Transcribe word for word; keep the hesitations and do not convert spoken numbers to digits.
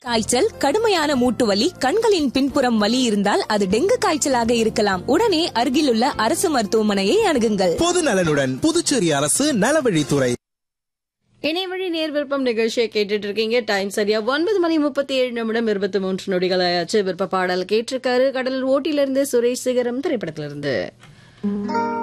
காய்ச்சல், கடுமையான மூட்டு வலி, கண்களின் பின்புறம் வலி இருந்தால் அது டெங்கு காய்ச்சலாக இருக்கலாம். உடனே அருகிலுள்ள அரசு மருத்துவமனையை அணுகுங்கள். பொது நலனுடன் புதுச்சேரி அரசு நலவழித்துறை. இணையவழி நேர் விருப்பம் நிகழ்ச்சியை கேட்டுட்டு இருக்கீங்க. டைம் சரியா ஒன்பது மணி முப்பத்தி ஏழு நிமிடம் இருபத்தி மூன்று நொடிகள் ஆயாச்சு. விருப்ப பாடல் கேட்டிருக்காரு கடலூர் ஓட்டிலிருந்து சுரேஷ் சிகரம் திரைப்படத்திலிருந்து.